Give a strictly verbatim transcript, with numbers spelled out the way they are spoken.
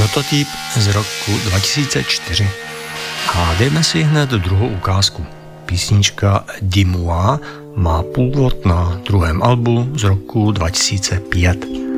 Prototyp z roku dva tisíce čtyři. A dejme si hned druhou ukázku. Písnička Dis-moi má původ na druhém albu z roku dva tisíce pět.